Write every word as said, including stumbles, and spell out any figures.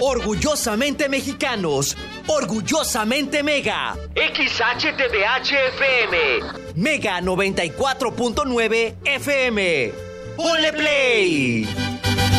Orgullosamente mexicanos, orgullosamente Mega. X H T B H F M, Mega noventa y cuatro punto nueve F M. ¡Ponle play!